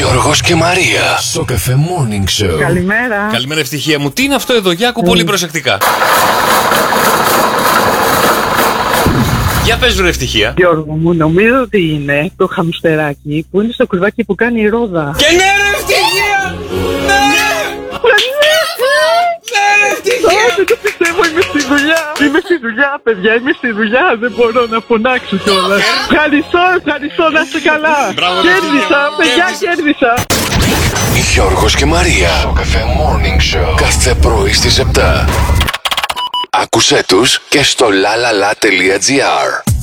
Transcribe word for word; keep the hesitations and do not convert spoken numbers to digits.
Γιώργος και Μαρία στο Cafe Morning Show. Καλημέρα. Καλημέρα, ευτυχία μου. Τι είναι αυτό εδώ, για άκου πολύ προσεκτικά. Για πες βρε ευτυχία. Γιώργο μου, νομίζω ότι είναι το χαμστεράκι που είναι στο κουρβάκι που κάνει η ρόδα. Και ναι ρε ευτυχία! Ναι! Ναι ευτυχία! Δεν το πιστεύω, είμαι στη δουλειά. Είμαι στη δουλειά, παιδιά, είμαι στη δουλειά. Δεν μπορώ να φωνάξω κιόλας. Ευχαριστώ, ευχαριστώ, να είστε καλά. Κέρδισα, παιδιά, κέρδισα. Γιώργος και Μαρία στο Cafe Morning Show. Κάθε πρωί στις επτά. Άκουσέ τους και στο lalala.gr.